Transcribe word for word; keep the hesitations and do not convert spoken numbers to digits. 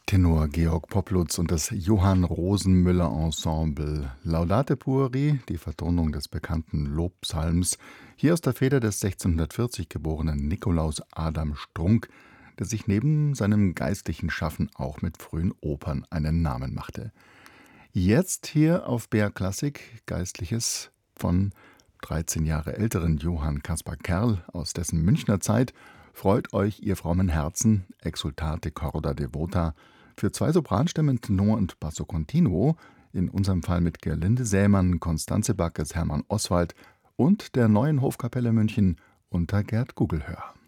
Tenor Georg Poplutz und das Johann Rosenmüller Ensemble. Laudate pueri, die Vertonung des bekannten Lobpsalms, hier aus der Feder des sechzehnhundertvierzig geborenen Nikolaus Adam Strunk, der sich neben seinem geistlichen Schaffen auch mit frühen Opern einen Namen machte. Jetzt hier auf B R Klassik Geistliches von dreizehn Jahre älteren Johann Caspar Kerl aus dessen Münchner Zeit. Freut euch, ihr frommen Herzen, Exultate Corda Devota, für zwei Sopranstimmen, Tenor und Basso Continuo, in unserem Fall mit Gerlinde Sämann, Constanze Backes, Hermann Oswald und der Neuen Hofkapelle München unter Gerd Gugelhör.